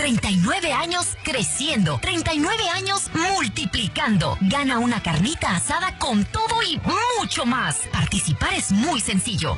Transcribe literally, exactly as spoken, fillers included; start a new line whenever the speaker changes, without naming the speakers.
treinta y nueve años creciendo, treinta y nueve años multiplicando. Gana una carnita asada con todo y mucho más. Participar es muy sencillo.